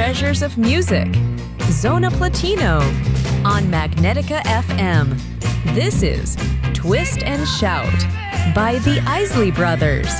treasures of music. Zona Platino on Magnetica FM. This is Twist and Shout by the Isley Brothers.